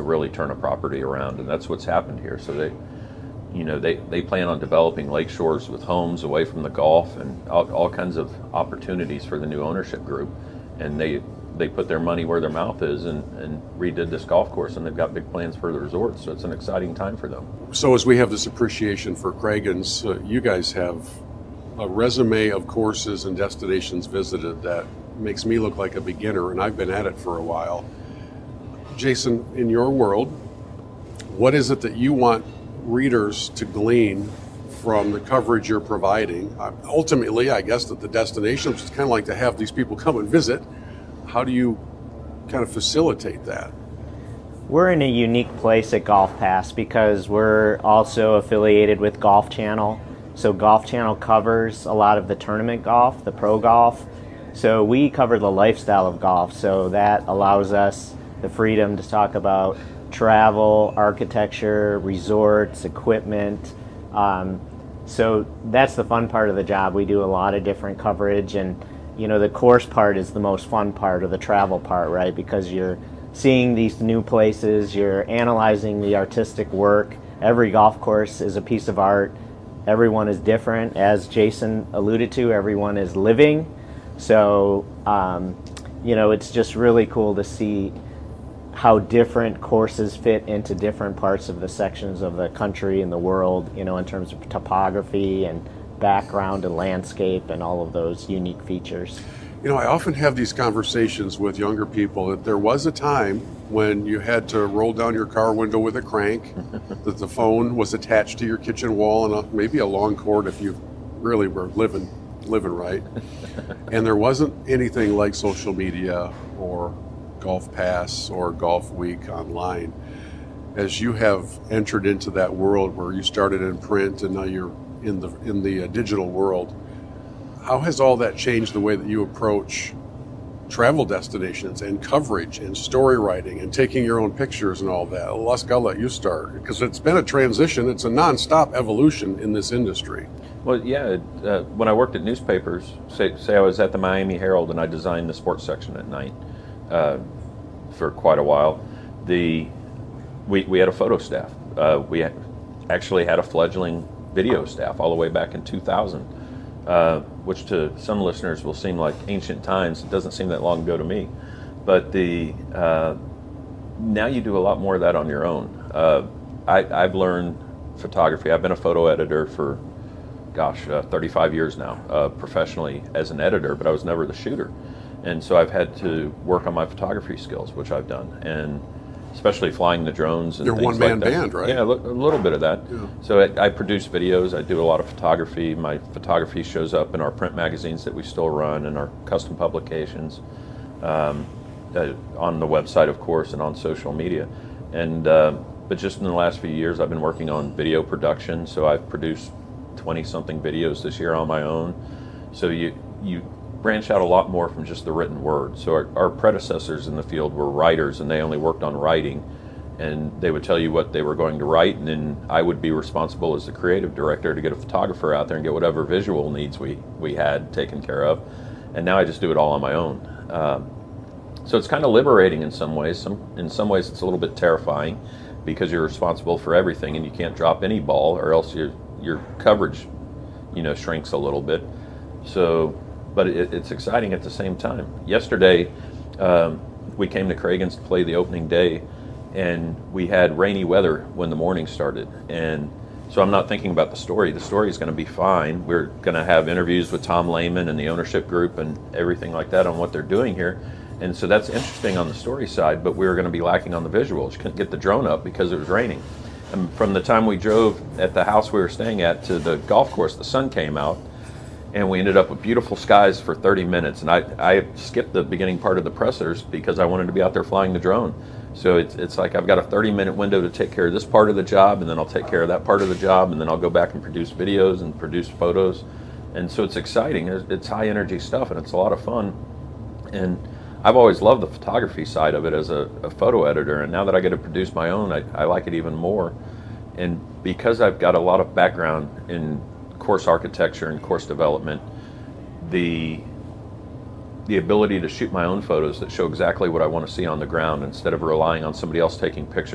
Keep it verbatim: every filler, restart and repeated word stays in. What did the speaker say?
really turn a property around, and that's what's happened here. So they, you know, they, they plan on developing lake shores with homes away from the Gulf and all, all kinds of opportunities for the new ownership group. And they they put their money where their mouth is and, and redid this golf course, and they've got big plans for the resort. So it's an exciting time for them. So as we have this appreciation for Craigens, uh, you guys have a resume of courses and destinations visited that makes me look like a beginner, and I've been at it for a while. Jason, in your world, what is it that you want readers to glean from the coverage you're providing? Uh, ultimately, I guess that the destinations is kind of like to have these people come and visit. How do you kind of facilitate that? We're in a unique place at Golf Pass because we're also affiliated with Golf Channel. So Golf Channel covers a lot of the tournament golf, the pro golf. So we cover the lifestyle of golf. So that allows us the freedom to talk about travel, architecture, resorts, equipment. Um, so that's the fun part of the job. We do a lot of different coverage, and you know, the course part is the most fun part, or the travel part, right? Because you're seeing these new places, you're analyzing the artistic work. Every golf course is a piece of art. Everyone is different. As Jason alluded to, everyone is living. So, um, you know, it's just really cool to see how different courses fit into different parts of the sections of the country and the world, you know, in terms of topography and background and landscape and all of those unique features. You know, I often have these conversations with younger people that there was a time when you had to roll down your car window with a crank, that the phone was attached to your kitchen wall, and a, maybe a long cord if you really were living living right. And there wasn't anything like social media or Golf Pass or Golf Week online. As you have entered into that world where you started in print and now you're in the in the uh, digital world, how has all that changed the way that you approach travel destinations and coverage and story writing and taking your own pictures and all that? Lusk, I'll let you start, because it's been a transition. It's a nonstop evolution in this industry. Well, yeah, uh, when I worked at newspapers, say, say I was at the Miami Herald and I designed the sports section at night uh, for quite a while, the we, we had a photo staff. Uh, we had, actually had a fledgling video staff all the way back in two thousand. Uh, which to some listeners will seem like ancient times. It doesn't seem that long ago to me. But the uh, now you do a lot more of that on your own. Uh, I, I've learned photography. I've been a photo editor for, gosh, uh, thirty-five years now, uh, professionally as an editor, but I was never the shooter. And so I've had to work on my photography skills, which I've done. And especially flying the drones and You're things one-man like that. band, right? Yeah, a little bit of that. Yeah. So I, I produce videos. I do a lot of photography. My photography shows up in our print magazines that we still run and our custom publications, um, uh, on the website, of course, and on social media. And uh, but just in the last few years, I've been working on video production. So I've produced twenty-something videos this year on my own. So you you branch out a lot more from just the written word. So our, our predecessors in the field were writers, and they only worked on writing, and they would tell you what they were going to write, and then I would be responsible as the creative director to get a photographer out there and get whatever visual needs we, we had taken care of. And now I just do it all on my own. Um, so it's kind of liberating in some ways. Some, in some ways it's a little bit terrifying because you're responsible for everything and you can't drop any ball, or else your, your coverage, you know, shrinks a little bit. So but it, it's exciting at the same time. Yesterday, um, we came to Craigens to play the opening day, and we had rainy weather when the morning started. And so I'm not thinking about the story. The story is going to be fine. We're going to have interviews with Tom Lehman and the ownership group and everything like that on what they're doing here. And so that's interesting on the story side, but we were going to be lacking on the visuals. You couldn't get the drone up because it was raining. And from the time we drove at the house we were staying at to the golf course, the sun came out, and we ended up with beautiful skies for thirty minutes. And I, I skipped the beginning part of the pressers because I wanted to be out there flying the drone. So it's, it's like I've got a thirty minute window to take care of this part of the job, and then I'll take care of that part of the job, and then I'll go back and produce videos and produce photos. And so it's exciting. It's high energy stuff, and it's a lot of fun. And I've always loved the photography side of it as a, a photo editor, and now that I get to produce my own, I, I like it even more. And because I've got a lot of background in course architecture and course development, the the ability to shoot my own photos that show exactly what I want to see on the ground instead of relying on somebody else taking pictures